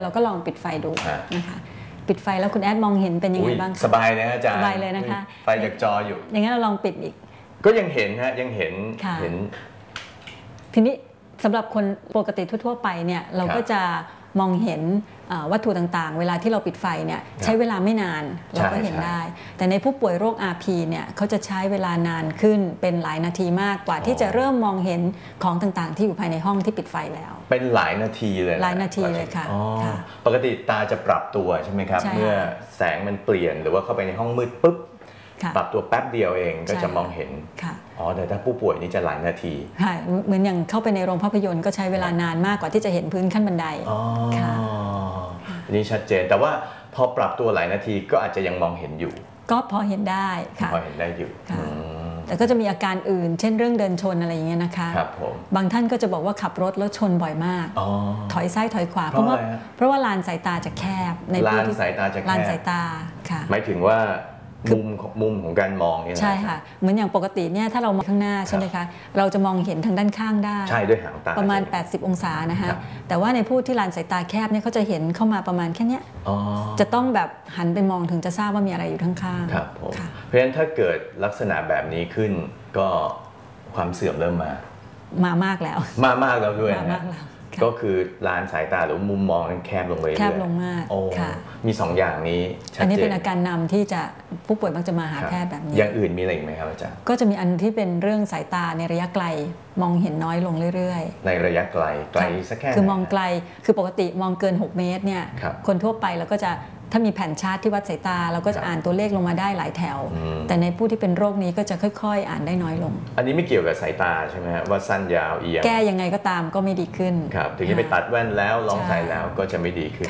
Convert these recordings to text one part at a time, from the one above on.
เราก็ลองปิดไฟดูนะคะปิดไฟแล้วคุณแอดมองเห็นเป็นยังไงบ้างสบายเลยนะอาจารย์สบายเลยนะคะไฟจากจออยู่อย่างนั้นเราลองปิดอีกก็ยังเห็นฮะยังเห็นทีนี้สำหรับคนปกติทั่วๆไปเนี่ยเราก็จะมองเห็นวัตถุต่างๆเวลาที่เราปิดไฟเนี่ยใช้เวลาไม่นานเราก็เห็นได้แต่ในผู้ป่วยโรค RP เนี่ยเขาจะใช้เวลานานขึ้นเป็นหลายนาทีมากกว่าที่จะเริ่มมองเห็นของต่างๆที่อยู่ภายในห้องที่ปิดไฟแล้วเป็นหลายนาทีเลยหลายนาทีเลยค่ะปกติตาจะปรับตัวใช่ไหมครับเมื่อแสงมันเปลี่ยนหรือว่าเข้าไปในห้องมืดปุ๊บปรับตัวแป๊บเดียวเองก็จะมองเห็นแต่ถ้าผู้ป่วยนี่จะหลายนาทีค่ะเหมือนอย่างเข้าไปในโรงภาพยนตร์ก็ใช้เวลานานมากกว่าที่จะเห็นพื้นขั้นบันไดค่ะนี่ชัดเจนแต่ว่าพอปรับตัวหลายนาทีก็อาจจะยังมองเห็นอยู่ก็พอเห็นได้ค่ะพอเห็นได้อยู่แต่ก็จะมีอาการอื่นเช่นเรื่องเดินชนอะไรอย่างเงี้ยนะคะบางท่านก็จะบอกว่าขับรถแล้วชนบ่อยมากถอยซ้ายถอยขวาเพราะว่าลานสายตาจะแคบในลานสายตาจะแคบลานสายตาค่ะหมายถึงว่ามุมของการมองใช่ค่ะเหมือนอย่างปกติเนี่ยถ้าเรามองข้างหน้าใช่ไหมคะเราจะมองเห็นทางด้านข้างได้ใช่ด้วยหางตาประมาณ80องศานะคะแต่ว่าในผู้ที่ลานสายตาแคบเนี่ยเขาจะเห็นเข้ามาประมาณแค่นี้จะต้องแบบหันไปมองถึงจะทราบว่ามีอะไรอยู่ข้างๆครับผมเพราะฉะนั้นถ้าเกิดลักษณะแบบนี้ขึ้นก็ความเสื่อมเริ่มมากแล้วมากแล้วด้วยนะก็คือลานสายตาหรือมุมมองแคบลงไปเรื่อยแคบลงมากมี2อย่างนี้อันนี้เป็นอาการนำที่จะผู้ป่วยมักจะมาหาแพทย์แบบนี้อย่างอื่นมีอะไรอีกไหมครับอาจารย์ก็จะมีอันที่เป็นเรื่องสายตาในระยะไกลมองเห็นน้อยลงเรื่อยๆในระยะไกลสักแค่คือมองไกลคือปกติมองเกิน6เมตรเนี่ยคนทั่วไปเราก็จะถ้ามีแผ่นชาร์ตที่วัดสายตาเราก็จะอ่านตัวเลขลงมาได้หลายแถวแต่ในผู้ที่เป็นโรคนี้ก็จะค่อยๆอ่านได้น้อยลงอันนี้ไม่เกี่ยวกับสายตาใช่ไหมฮะว่าสั้นยาวเอียงแก้ยังไงก็ตามก็ไม่ดีขึ้นครับถึงจะไปตัดแว่นแล้วลองใส่แล้วก็จะไม่ดีขึ้น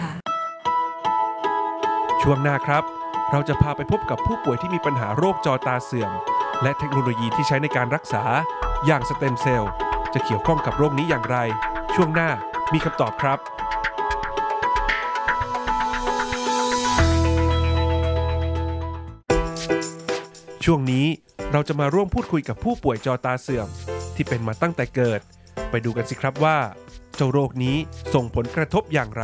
ช่วงหน้าครับเราจะพาไปพบกับผู้ป่วยที่มีปัญหาโรคจอตาเสื่อมและเทคโนโลยีที่ใช้ในการรักษาอย่างสเต็มเซลล์จะเกี่ยวข้องกับโรคนี้อย่างไรช่วงหน้ามีคำตอบครับช่วงนี้เราจะมาร่วมพูดคุยกับผู้ป่วยจอตาเสื่อมที่เป็นมาตั้งแต่เกิดไปดูกันสิครับว่าเจ้าโรคนี้ส่งผลกระทบอย่างไร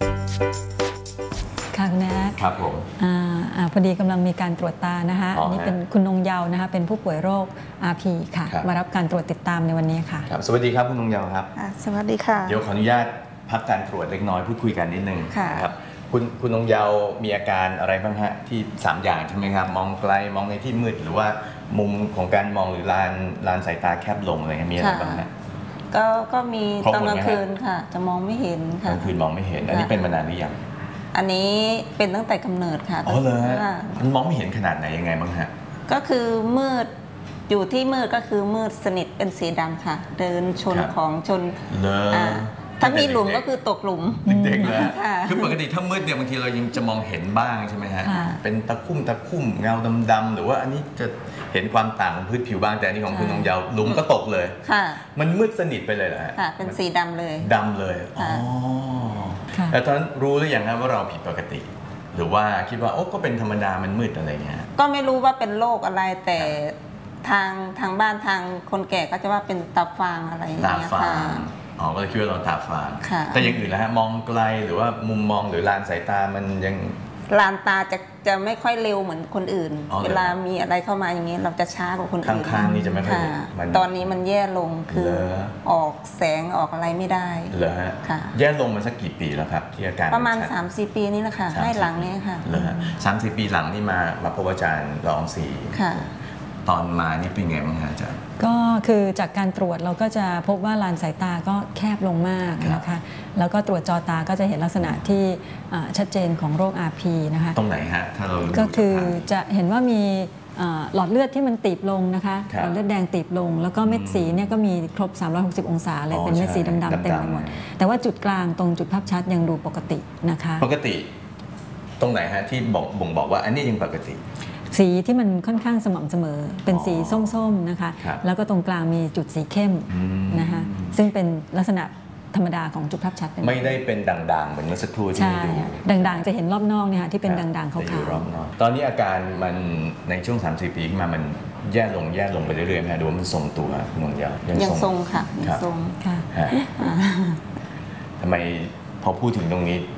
ค่ะคุณแม่ครับผมพอดีกำลังมีการตรวจตานะคะอันนี้เป็นคุณนงเยาว์นะคะเป็นผู้ป่วยโรค RP ค่ะมารับการตรวจติดตามในวันนี้ค่ะสวัสดีครับคุณนงเยาว์ครับสวัสดีค่ะเดี๋ยวขออนุญาตพักการตรวจเล็กน้อยพูดคุยกันนิดนึงครับคุณนงเยาว์มีอาการอะไรบ้างฮะที่3อย่างใช่ไหมครับมองไกลมองในที่มืดหรือว่ามุมของการมองหรือลานสายตาแคบลงอะไรมีอะไรบ้างฮะก็มีตอนกลางคืนค่ะจะมองไม่เห็นค่ะกลางคืนมองไม่เห็นอันนี้เป็นมานานหรือยังอันนี้เป็นตั้งแต่กำเนิดค่ะอ๋อเลยมันมองไม่เห็นขนาดไหนยังไงบ้างฮะก็คือมืดอยู่ที่มืดก็คือมืดสนิทเป็นสีดำค่ะเดินชนของชนถ้ามีหลุมก็คือตกหลุมเด็กๆเลยคือปกติถ้ามืดเนี่ยบางทีเรายังจะมองเห็นบ้างใช่ไหมฮะเป็นตะคุ่มเงาดำๆหรือว่าอันนี้จะเห็นความต่างของพื้นผิวบ้างแต่อันนี้ของคุณนงเยาว์หลุมก็ตกเลยมันมืดสนิทไปเลยเหรอฮะเป็นสีดำเลยอ๋อแต่ตอนนั้นรู้หรือยังครับว่าเราผิดปกติหรือว่าคิดว่าโอ้ก็เป็นธรรมดามันมืดอะไรเงี้ยก็ไม่รู้ว่าเป็นโรคอะไรแต่ทางบ้านทางคนแก่ก็จะว่าเป็นตาฟางอะไรอย่างเงี้ยค่ะก็เลยคิดว่าเราตาฝาดแต่อย่างอื่นแล้วฮะมองไกลหรือว่ามุมมองหรือลานสายตามันยังลานตาจะไม่ค่อยเร็วเหมือนคนอื่นเวลามีอะไรเข้ามาอย่างนี้เราจะช้ากว่าคนอื่นข้างๆนี่จะไม่ค่อยตอนนี้มันแย่ลงคือออกแสงออกอะไรไม่ได้เหรอฮะแย่ลงมาสักกี่ปีแล้วครับที่อาการประมาณ 3-4 ปีนี้แหละค่ะให้หลังนี้ค่ะเหรอฮะ3-4 ปีหลังนี่มาพบอาจารย์รองศรีตอนมานี่เป็นไงบ้างอาจารย์ก็คือจากการตรวจเราก็จะพบว่าลานสายตาก็แคบลงมากนะคะแล้วก็ตรวจจอตาก็จะเห็นลักษณะที่ชัดเจนของโรค RP นะคะตรงไหนฮะถ้าเราก็คือจะเห็นว่ามีหลอดเลือดที่มันตีบลงนะคะหลอดเลือดแดงตีบลงแล้วก็เม็ดสีเนี่ยก็มีครบ360องศาเลยเป็นเม็ดสีดำๆเต็มไปหมดแต่ว่าจุดกลางตรงจุดภาพชัดยังดูปกตินะคะปกติตรงไหนฮะที่บ่งบอกว่าอันนี้ยังปกติสีที่มันค่อนข้างสม่ำเสมอเป็นสีส้มๆนะคะแล้วก็ตรงกลางมีจุดสีเข้มนะคะซึ่งเป็นลักษณะธรรมดาของจุดภาพชัดไม่ได้เป็นด่างๆเหมือนเมื่อสักครู่ที่ดูด่างๆจะเห็นรอบนอกเนี่ยที่เป็นด่างๆขาวๆตอนนี้อาการมันในช่วง 3-4 ปีขึ้นมามันแย่ลงไปเรื่อยๆไหมดูว่ามันทรงตัวคุณนงเยาว์ยังทรงค่ะยังทรงค่ะทำไมพอพูดถึงตรงนี้